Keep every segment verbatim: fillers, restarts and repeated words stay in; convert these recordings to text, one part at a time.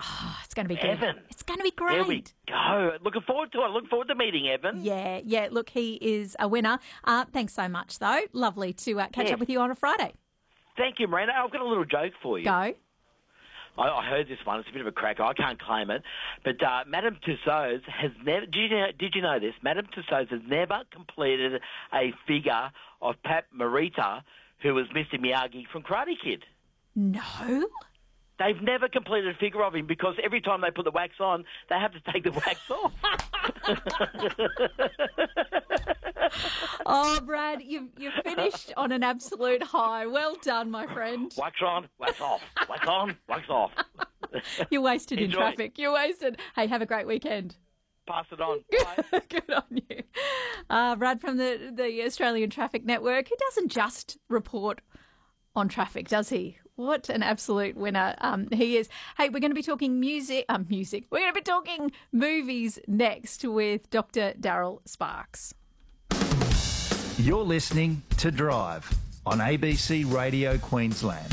Oh, it's going to be good. Evan. It's going to be great. There we go. Looking forward to it. Looking forward to meeting Evan. Yeah, yeah. Look, he is a winner. Uh, thanks so much, though. Lovely to uh, catch Yeah. up with you on a Friday. Thank you, Miranda. I've got a little joke for you. Go. I, I heard this one. It's a bit of a cracker. I can't claim it. But uh, Madame Tussauds has never... Did you, know, did you know this? Madame Tussauds has never completed a figure of Pat Morita, who was Mister Miyagi from Karate Kid. No? They've never completed a figure of him because every time they put the wax on, they have to take the wax off. Oh, Brad, you've, you've finished on an absolute high. Well done, my friend. Wax on, wax off. Wax on, wax off. You're wasted in Enjoy. traffic. You're wasted. Hey, have a great weekend. Pass it on. Bye. Good on you. Uh, Brad from the, the Australian Traffic Network, who doesn't just report on traffic, does he? What an absolute winner um, he is. Hey, we're going to be talking music. Um, music. We're going to be talking movies next with Doctor Daryl Sparks. You're listening to Drive on A B C Radio Queensland.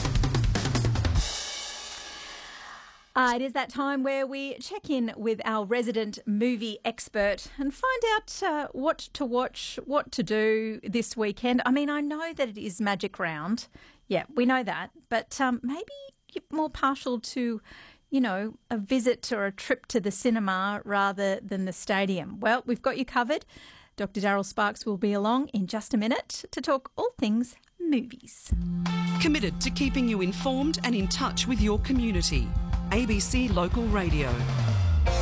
Uh, it is that time where we check in with our resident movie expert and find out uh, what to watch, what to do this weekend. I mean, I know that it is Magic Round. Yeah, we know that. But um, maybe you're more partial to, you know, a visit or a trip to the cinema rather than the stadium. Well, we've got you covered. Doctor Daryl Sparks will be along in just a minute to talk all things movies. Committed to keeping you informed and in touch with your community. A B C Local Radio.